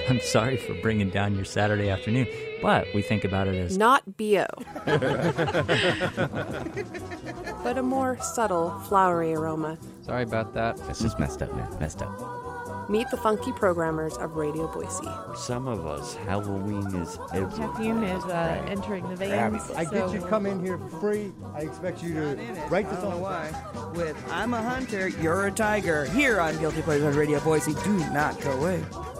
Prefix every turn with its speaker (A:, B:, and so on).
A: I'm sorry for bringing down your Saturday afternoon, but we think about it as
B: not BO, but a more subtle, flowery aroma.
C: Sorry about that.
D: That's just messed up, man. Messed up.
B: Meet the funky programmers of Radio Boise.
E: For some of us, Halloween is everywhere.
F: Perfume is entering the veins.
G: I get you to come in here for free. I expect you to write the song.
H: Why? With I'm a Hunter, You're a Tiger. Here on Guilty Pleasures on Radio Boise. Do not go away.